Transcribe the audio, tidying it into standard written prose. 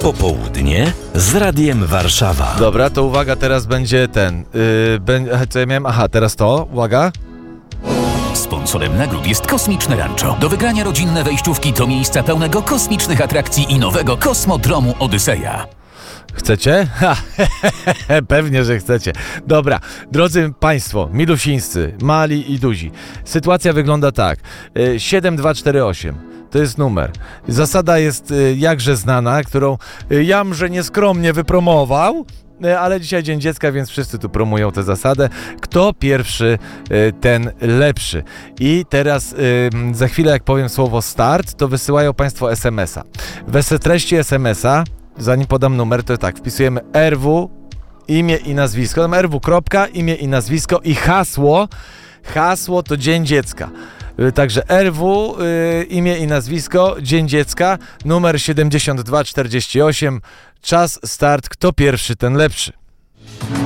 Popołudnie z Radiem Warszawa. Dobra, to uwaga, teraz będzie ten... co ja miałem? Aha, teraz to, uwaga. Sponsorem nagród jest Kosmiczne Rancho. Do wygrania rodzinne wejściówki do miejsca pełnego kosmicznych atrakcji i nowego kosmodromu Odyseja. Chcecie? Ha, pewnie, że chcecie. Dobra, drodzy Państwo, milusińscy, mali i duzi. Sytuacja wygląda tak. 7248 to jest numer. Zasada jest jakże znana, którą jamże nieskromnie wypromował, ale dzisiaj Dzień Dziecka, więc wszyscy tu promują tę zasadę. Kto pierwszy, ten lepszy. I teraz za chwilę, jak powiem słowo start, to wysyłają Państwo SMS-a. W treści SMS-a, zanim podam numer, to tak, wpisujemy RW, imię i nazwisko. Tam RW, kropka, imię i nazwisko i hasło. Hasło to Dzień Dziecka. Także RW, imię i nazwisko, Dzień Dziecka, numer 7248, czas, start, kto pierwszy, ten lepszy.